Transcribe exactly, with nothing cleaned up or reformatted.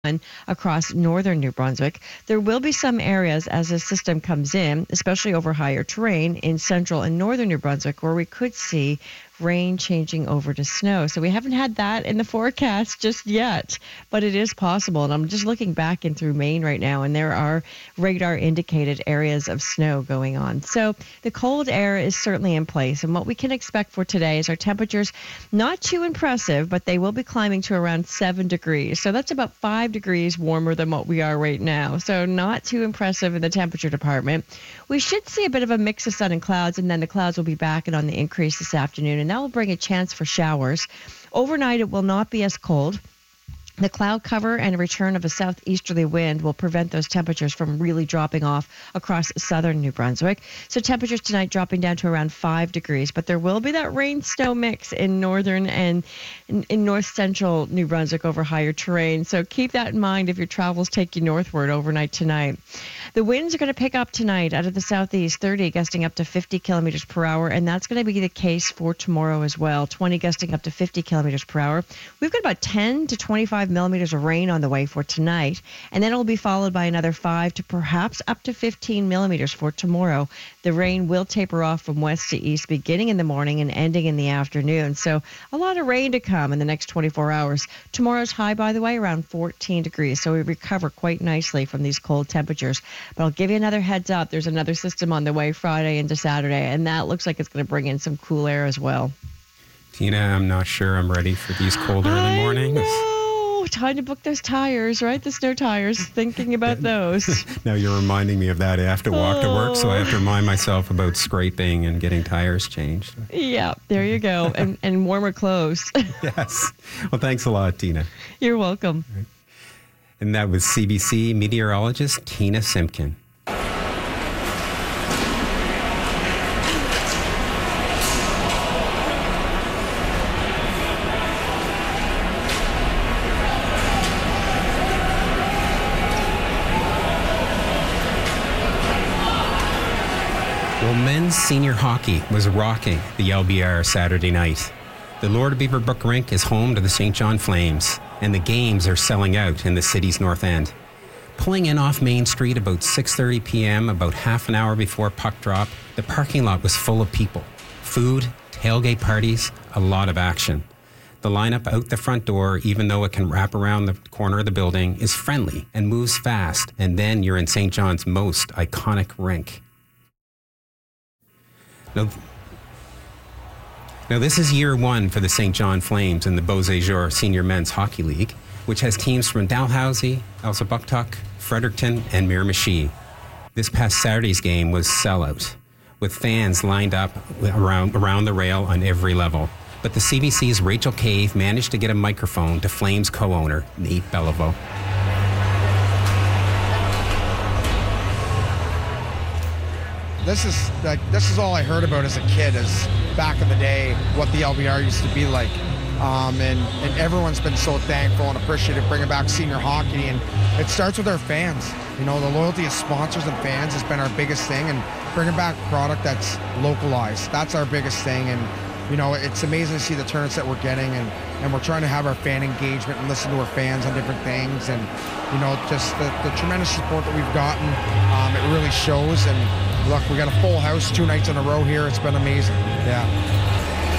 across northern New Brunswick. There will be some areas as the system comes in, especially over higher terrain in central and northern New Brunswick, where we could see rain changing over to snow. So we haven't had that in the forecast just yet, but it is possible. And I'm just looking back in through Maine right now, and there are radar indicated areas of snow going on. So the cold air is certainly in place. And what we can expect for today is our temperatures not too impressive, but they will be climbing to around seven degrees. So that's about five degrees warmer than what we are right now. So not too impressive in the temperature department. We should see a bit of a mix of sun and clouds, and then the clouds will be back and on the increase this afternoon. And that will bring a chance for showers. Overnight, it will not be as cold. The cloud cover and a return of a southeasterly wind will prevent those temperatures from really dropping off across southern New Brunswick. So temperatures tonight dropping down to around five degrees, but there will be that rain-snow mix in northern and in, in north central New Brunswick over higher terrain. So keep that in mind if your travels take you northward overnight tonight. The winds are going to pick up tonight out of the southeast, thirty gusting up to fifty kilometers per hour, and that's going to be the case for tomorrow as well, twenty gusting up to fifty kilometers per hour. We've got about ten to twenty-five millimeters of rain on the way for tonight, and then it will be followed by another five to perhaps up to fifteen millimeters for tomorrow. The rain will taper off from west to east beginning in the morning and ending in the afternoon, so a lot of rain to come in the next twenty-four hours. Tomorrow's high, by the way, around fourteen degrees, so we recover quite nicely from these cold temperatures. But I'll give you another heads up. There's another system on the way Friday into Saturday, and that looks like it's going to bring in some cool air as well. Tina, I'm not sure I'm ready for these cold early I mornings. Know. Time to book those tires, right? The snow tires, thinking about those. Now you're reminding me of that. I have to walk oh. to work, so I have to remind myself about scraping and getting tires changed. Yeah, there you go. and, and warmer clothes. Yes. Well, thanks a lot, Tina. You're welcome. Right. And that was C B C meteorologist Tina Simpkin. Well, men's senior hockey was rocking the L B R Saturday night. The Lord of Beaverbrook Rink is home to the Saint John Flames, and the games are selling out in the city's north end. Pulling in off Main Street about six thirty p.m., about half an hour before puck drop, the parking lot was full of people. Food, tailgate parties, a lot of action. The lineup out the front door, even though it can wrap around the corner of the building, is friendly and moves fast, and then you're in Saint John's most iconic rink. Now, Now, this is year one for the Saint John Flames in the Beauséjour Senior Men's Hockey League, which has teams from Dalhousie, Elsipogtog, Fredericton, and Miramichi. This past Saturday's game was sellout, with fans lined up around, around the rail on every level. But the C B C's Rachel Cave managed to get a microphone to Flames co-owner Nate Beliveau. This is like this is all I heard about as a kid, is back in the day what the L B R used to be like, um, and and everyone's been so thankful and appreciative bringing back senior hockey, and it starts with our fans. You know, the loyalty of sponsors and fans has been our biggest thing, and bringing back product that's localized. That's our biggest thing, and you know, it's amazing to see the turns that we're getting, and and we're trying to have our fan engagement and listen to our fans on different things, and you know, just the, the tremendous support that we've gotten. Um, it really shows, and look, we got a full house two nights in a row here. It's been amazing. Yeah.